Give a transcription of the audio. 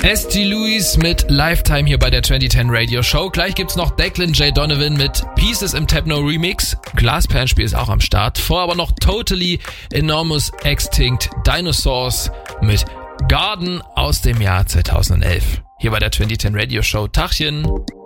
S.G. Lewis mit Lifetime hier bei der 2010 Radio Show. Gleich gibt's noch Declan J. Donovan mit Pieces im Techno Remix. Glasperlenspiel ist auch am Start. Vorher aber noch Totally Enormous Extinct Dinosaurs mit Garden aus dem Jahr 2011. Hier bei der 2010 Radio Show. Tachchen.